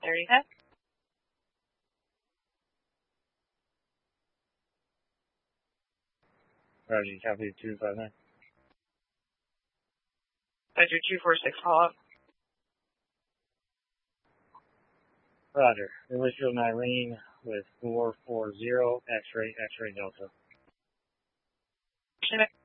There you go. Roger, copy 259. Roger, 246, follow up. Roger. Elizabeth Irene with 440 X-ray Delta. Should I